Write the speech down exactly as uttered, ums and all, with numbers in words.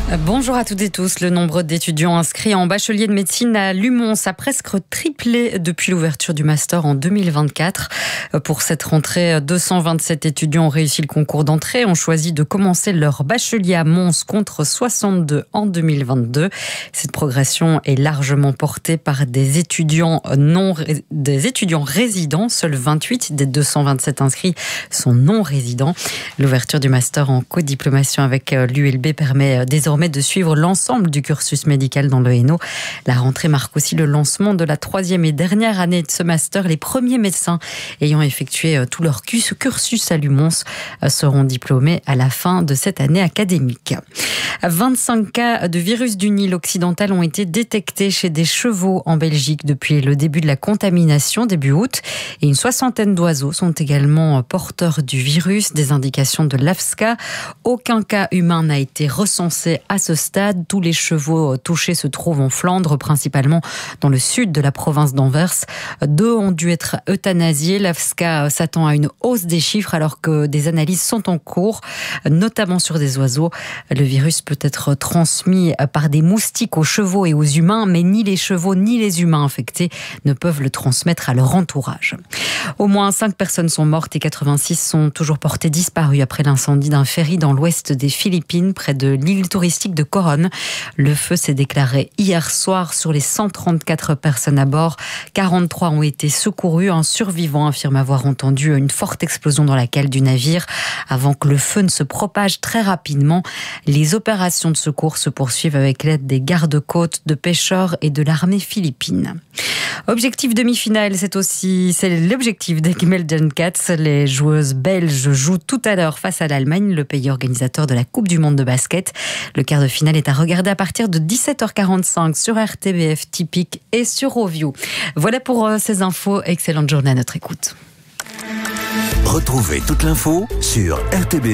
Bonjour à toutes et tous. Le nombre d'étudiants inscrits en bachelier de médecine à Lumons a presque triplé depuis l'ouverture du master en deux mille vingt-quatre. Pour cette rentrée, deux cent vingt-sept étudiants ont réussi le concours d'entrée, ont choisi de commencer leur bachelier à Mons contre soixante-deux en deux mille vingt-deux. Cette progression est largement portée par des étudiants non, des étudiants résidents. Seuls vingt-huit des deux cent vingt-sept inscrits sont non résidents. L'ouverture du master en codiplomation avec l'U L B permet désormais de suivre l'ensemble du cursus médical dans le Hainaut. La rentrée marque aussi le lancement de la troisième et dernière année de ce master. Les premiers médecins ayant effectué tout leur cursus à Lumons seront diplômés à la fin de cette année académique. vingt-cinq cas de virus du Nil occidental ont été détectés chez des chevaux en Belgique depuis le début de la contamination, début août. Et une soixantaine d'oiseaux sont également porteurs du virus, des indications de l'A F S C A. Aucun cas humain n'a été recensé à ce stade. Tous les chevaux touchés se trouvent en Flandre, principalement dans le sud de la province d'Anvers. Deux ont dû être euthanasiés. L'A F S C A s'attend à une hausse des chiffres alors que des analyses sont en cours, notamment sur des oiseaux. Le virus peut être transmis par des moustiques aux chevaux et aux humains, mais ni les chevaux ni les humains infectés ne peuvent le transmettre à leur entourage. Au moins cinq personnes sont mortes et quatre-vingt-six sont toujours portées disparues après l'incendie d'un ferry dans l'ouest des Philippines, près de l'île touristique de Coron. Le feu s'est déclaré hier soir sur les cent trente-quatre personnes à bord. quarante-trois ont été secourus. Un survivant affirme avoir entendu une forte explosion dans la cale du navire avant que le feu ne se propage très rapidement. Les opérations de secours se poursuivent avec l'aide des gardes-côtes, de pêcheurs et de l'armée philippine. Objectif demi-finale, c'est aussi c'est l'objectif des Gemelden Cats. Les joueuses belges jouent tout à l'heure face à l'Allemagne, le pays organisateur de la Coupe du Monde de basket. Le quart de finale est à regarder à partir de dix-sept heures quarante-cinq sur R T B F Typique et sur Ovio. Voilà pour ces infos. Excellente journée à notre écoute. Retrouvez toute l'info sur R T B